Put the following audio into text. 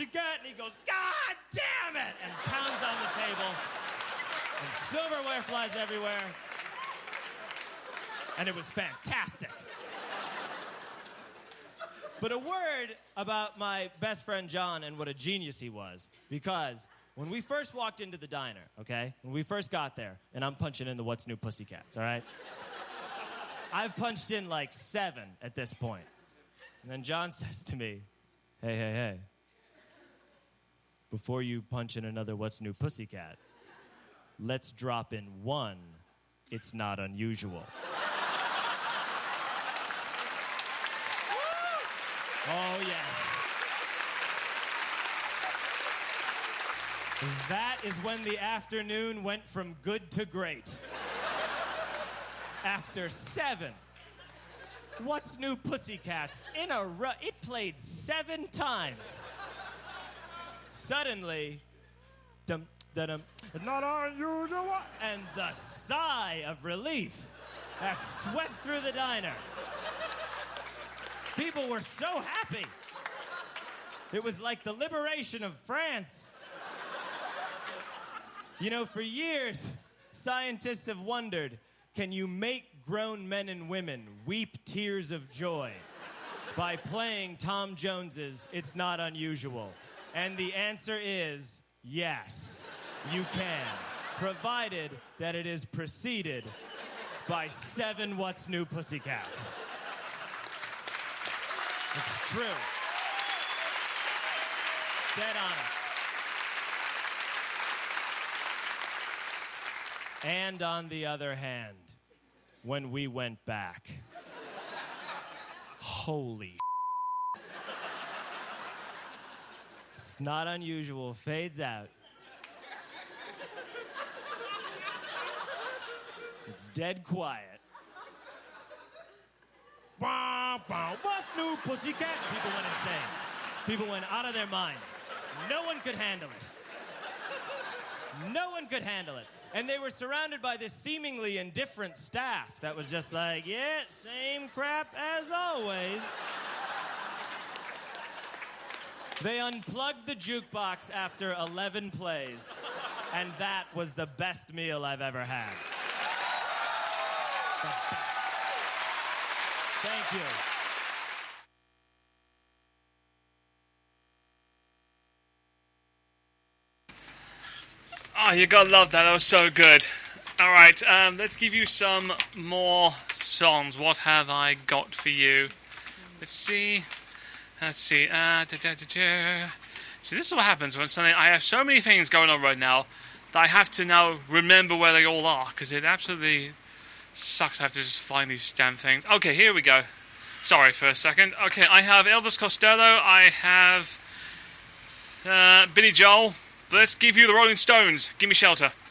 Pussycat, and he goes, God damn it, and pounds on the table, and silverware flies everywhere, and it was fantastic. But a word about my best friend John and what a genius he was, because when we first walked into the diner, okay, when we first got there, and I'm punching in the What's New Pussycats, all right? I've punched in like 7 at this point. And then John says to me, hey, before you punch in another What's New Pussycat, let's drop in 1. It's not unusual. Oh, yes. That is when the afternoon went from good to great. After 7 What's New Pussycats in a row, it played 7 times. Suddenly, dum, da-dum, not unusual, and the sigh of relief that swept through the diner. People were so happy. It was like the liberation of France. You know, for years, scientists have wondered, can you make grown men and women weep tears of joy by playing Tom Jones's It's Not Unusual? And the answer is yes, you can, provided that it is preceded by 7 What's New Pussycats. It's true. Dead honest. And on the other hand, when we went back, holy It's Not Unusual fades out. It's dead quiet. What's New Pussycat? People went insane. People went out of their minds. No one could handle it. No one could handle it. And they were surrounded by this seemingly indifferent staff that was just like, yeah, same crap as always. They unplugged the jukebox after 11 plays, and that was the best meal I've ever had. Thank you. Oh, you gotta love that. That was so good. All right, let's give you some more songs. What have I got for you? Let's see. See, this is what happens when something... I have so many things going on right now that I have to now remember where they all are, because it absolutely sucks. I have to just find these damn things. Okay, here we go. Sorry for a second. Okay, I have Elvis Costello. I have Billy Joel. Let's give you the Rolling Stones. Give me shelter.